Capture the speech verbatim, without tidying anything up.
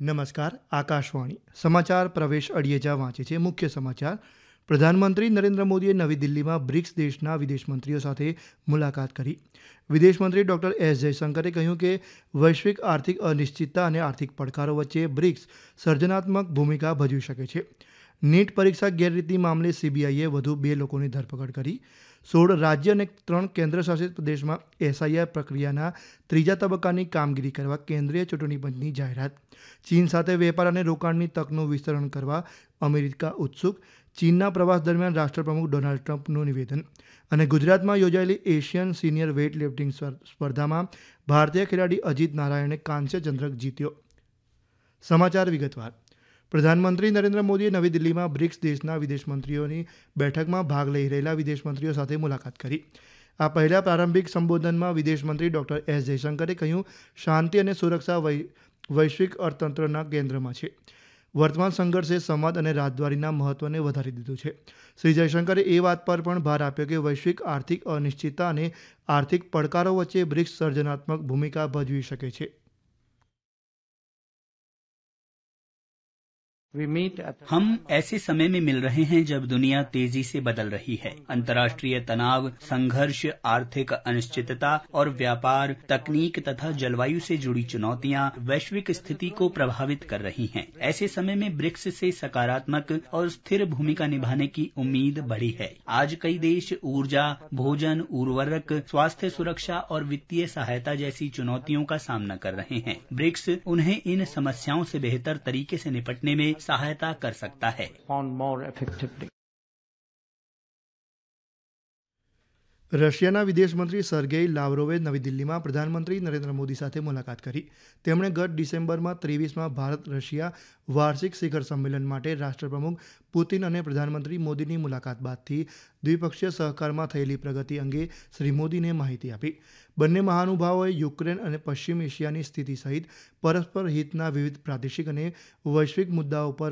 નમસ્કાર આકાશવાણી સમાચાર પ્રવેશ અડિયેજા વાંચે છે મુખ્ય સમાચાર પ્રધાનમંત્રી નરેન્દ્ર મોદીએ નવી દિલ્હીમાં બ્રિક્સ દેશના વિદેશમંત્રીઓ સાથે મુલાકાત કરી વિદેશમંત્રી ડોક્ટર એસ જયશંકરે કહ્યું કે વૈશ્વિક આર્થિક અનિશ્ચિતતા અને આર્થિક પડકારો વચ્ચે બ્રિક્સ સર્જનાત્મક ભૂમિકા ભજવી શકે છે. નીટ પરીક્ષા ગેરરીતિ મામલે સીબીઆઈએ વધુ બે લોકોની ધરપકડ કરી. સોળ રાજ્ય અને ત્રણ કેન્દ્રશાસિત પ્રદેશમાં એસઆઈઆર પ્રક્રિયાના ત્રીજા તબક્કાની કામગીરી કરવા કેન્દ્રીય ચૂંટણી પંચની જાહેરાત. ચીન સાથે વેપાર અને રોકાણની તકનું વિસ્તરણ કરવા અમેરિકા ઉત્સુક. ચીનના પ્રવાસ દરમિયાન રાષ્ટ્રપ્રમુખ ડોનાલ્ડ ટ્રમ્પનું નિવેદન. અને ગુજરાતમાં યોજાયેલી એશિયન સિનિયર વેઇટ લિફ્ટિંગ સ્પર્ધામાં ભારતીય ખેલાડી અજીત નારાયણે કાંસ્ય ચંદ્રક જીત્યો. સમાચાર વિગતવાર. પ્રધાનમંત્રી નરેન્દ્ર મોદીએ નવી દિલ્હીમાં બ્રિક્સ દેશના વિદેશમંત્રીઓની બેઠકમાં ભાગ લઈ રહેલા વિદેશમંત્રીઓ સાથે મુલાકાત કરી. આ પહેલા પ્રારંભિક સંબોધનમાં વિદેશમંત્રી ડોક્ટર એસ જયશંકરે કહ્યું શાંતિ અને સુરક્ષા વૈશ્વિક અર્થતંત્રના કેન્દ્રમાં છે. વર્તમાન સંઘર્ષે સંવાદ અને રાજદ્વારીના મહત્વને વધારી દીધું છે. શ્રી જયશંકરે એ વાત પર પણ ભાર આપ્યો કે વૈશ્વિક આર્થિક અનિશ્ચિતતા અને આર્થિક પડકારો વચ્ચે બ્રિક્સ સર્જનાત્મક ભૂમિકા ભજવી શકે છે. हम ऐसे समय में मिल रहे हैं जब दुनिया तेजी से बदल रही है. अंतर्राष्ट्रीय तनाव, संघर्ष, आर्थिक अनिश्चितता और व्यापार, तकनीक तथा जलवायु से जुड़ी चुनौतियां वैश्विक स्थिति को प्रभावित कर रही हैं. ऐसे समय में ब्रिक्स से सकारात्मक और स्थिर भूमिका निभाने की उम्मीद बढ़ी है. आज कई देश ऊर्जा, भोजन, उर्वरक, स्वास्थ्य सुरक्षा और वित्तीय सहायता जैसी चुनौतियों का सामना कर रहे हैं. ब्रिक्स उन्हें इन समस्याओं से बेहतर तरीके से निपटने में सहायता कर सकता है. રશિયાના વિદેશમંત્રી સર્ગેઈ લાવરોવે નવી દિલ્હીમાં પ્રધાનમંત્રી નરેન્દ્ર મોદી સાથે મુલાકાત કરી. તેમણે ગત ડિસેમ્બરમાં ત્રેવીસમાં ભારત રશિયા વાર્ષિક શિખર સંમેલન માટે રાષ્ટ્રપ્રમુખ પુતિન અને પ્રધાનમંત્રી મોદીની મુલાકાત બાદથી દ્વિપક્ષીય સહકારમાં થયેલી પ્રગતિ અંગે શ્રી મોદીને માહિતી આપી. બંને મહાનુભાવોએ યુક્રેન અને પશ્ચિમ એશિયાની સ્થિતિ સહિત પરસ્પર હિતના વિવિધ પ્રાદેશિક અને વૈશ્વિક મુદ્દાઓ પર